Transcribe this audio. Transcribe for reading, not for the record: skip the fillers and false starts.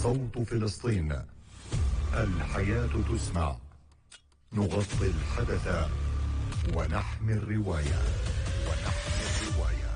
صوت فلسطين، الحياة تسمع، نغطي الحدث ونحمي الرواية.